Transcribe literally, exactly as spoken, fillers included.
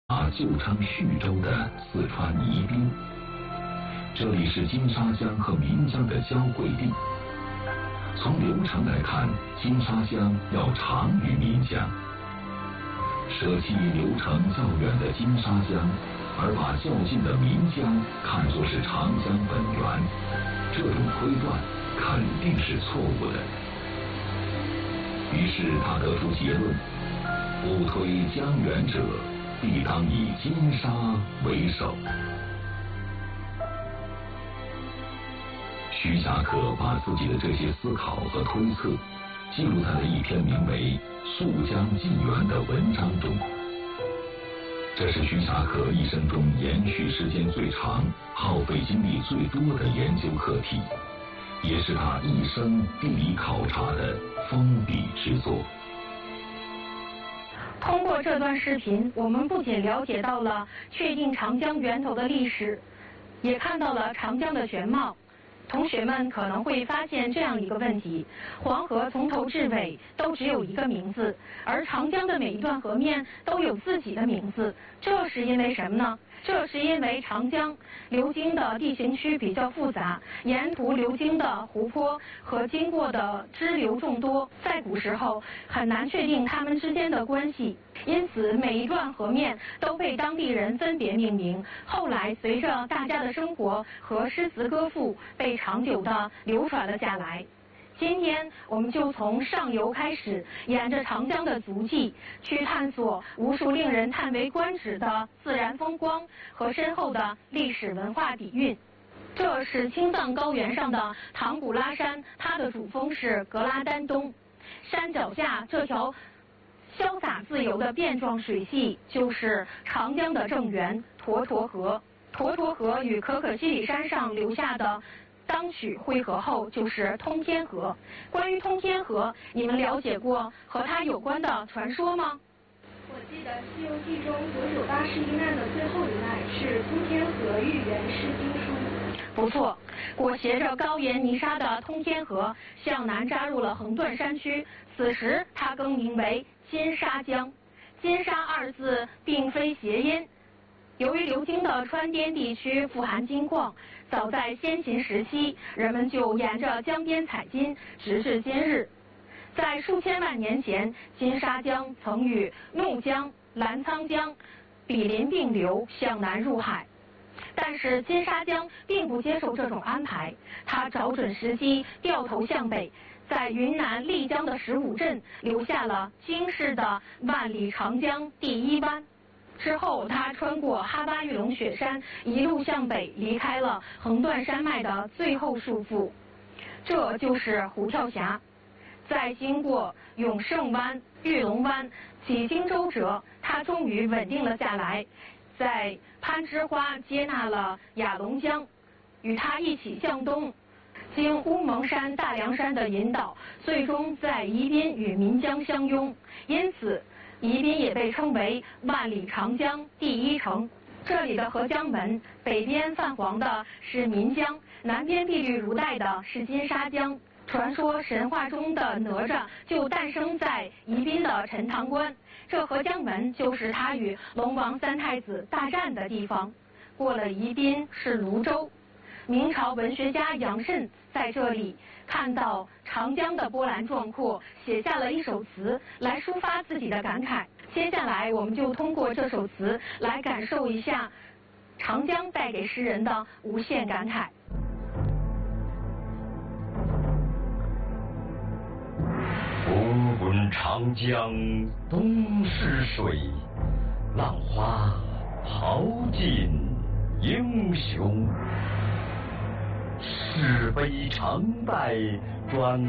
啊，旧称叙州的四川宜宾，这里是金沙江和岷江的交汇地。从流程来看，金沙江要长于岷江。舍弃流程较远的金沙江，而把较近的岷江看作是长江本源，这种推断肯定是错误的。于是他得出结论：不推江源者，必当以金沙为首。徐霞客把自己的这些思考和推测记录在了一篇名为《溯江纪元》的文章中。这是徐霞客一生中延续时间最长、耗费精力最多的研究课题，也是他一生地理考察的封笔之作。 通过这段视频，我们不仅了解到了确定长江源头的历史，也看到了长江的全貌。同学们可能会发现这样一个问题：黄河从头至尾都只有一个名字，而长江的每一段河面都有自己的名字，这是因为什么呢？这是因为长江流经的地形区比较复杂，沿途流经的湖泊和经过的支流众多，在古时候很难确定它们之间的关系，因此每一段河面都被当地人分别命名。后来随着大家的生活和诗词歌赋，被长久地流传了下来。今天我们就从上游开始，沿着长江的足迹去探索无数令人叹为观止的自然风光和深厚的历史文化底蕴。这是青藏高原上的唐古拉山，它的主峰是格拉丹东，山脚下这条潇洒自由的变状水系就是长江的正源沱沱河。沱沱河与可可西里山上留下的当曲汇合后就是通天河。关于通天河，你们了解过和它有关的传说吗？ 我记得《西游记》中九九八十一难的最后一难是通天河遇袁师经书。 不错，裹挟着高原泥沙的通天河向南扎入了横断山区，此时它更名为金沙江。金沙二字并非谐音，由于流经的川滇地区富含金矿，早在先秦时期，人们就沿着江边采金，直至今日。在数千万年前，金沙江曾与怒江、澜沧江比邻并流，向南入海。但是金沙江并不接受这种安排，它找准时机，掉头向北，在云南丽江的十五镇留下了惊世的万里长江第一湾。之后，他穿过哈巴玉龙雪山，一路向北，离开了横断山脉的最后束缚，这就是虎跳峡。在经过永胜湾、玉龙湾、几经周折，他终于稳定了下来，在攀枝花接纳了雅龙江，与他一起向东，经乌蒙山、大凉山的引导，最终在宜宾与岷江相拥。因此，宜宾也被称为万里长江第一城。这里的河江门，北边泛黄的是岷江，南边碧绿如带的是金沙江。传说神话中的哪吒就诞生在宜宾的陈塘关，这河江门就是他与龙王三太子大战的地方。过了宜宾是泸州。明朝文学家杨慎在这里看到长江的波澜壮阔，写下了一首词来抒发自己的感慨。接下来我们就通过这首词来感受一下长江带给诗人的无限感慨。 滚滚长江东逝水，浪花淘尽英雄。是非成败转